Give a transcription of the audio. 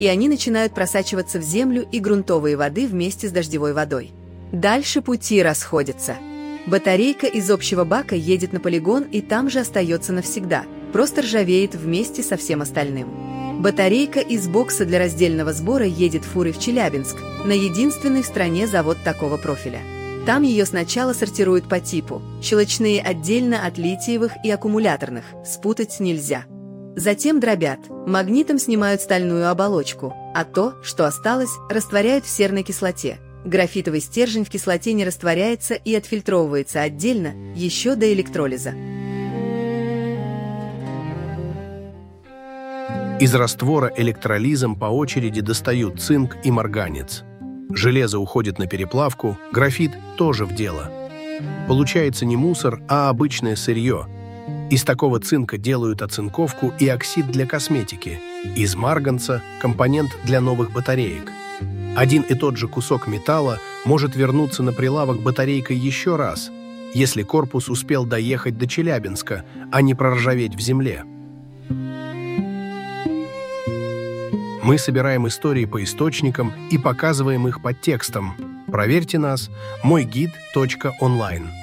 и они начинают просачиваться в землю и грунтовые воды вместе с дождевой водой. Дальше пути расходятся. Батарейка из общего бака едет на полигон и там же остается навсегда, просто ржавеет вместе со всем остальным. Батарейка из бокса для раздельного сбора едет фурой в Челябинск, на единственный в стране завод такого профиля. Там ее сначала сортируют по типу, щелочные отдельно от литиевых и аккумуляторных, спутать нельзя. Затем дробят, магнитом снимают стальную оболочку, а то, что осталось, растворяют в серной кислоте. Графитовый стержень в кислоте не растворяется и отфильтровывается отдельно, еще до электролиза. Из раствора электролизом по очереди достают цинк и марганец. Железо уходит на переплавку, графит тоже в дело. Получается не мусор, а обычное сырье. Из такого цинка делают оцинковку и оксид для косметики. Из марганца – компонент для новых батареек. Один и тот же кусок металла может вернуться на прилавок батарейкой еще раз, если корпус успел доехать до Челябинска, а не проржаветь в земле. Мы собираем истории по источникам и показываем их под текстом. Проверьте нас, мойгид.онлайн.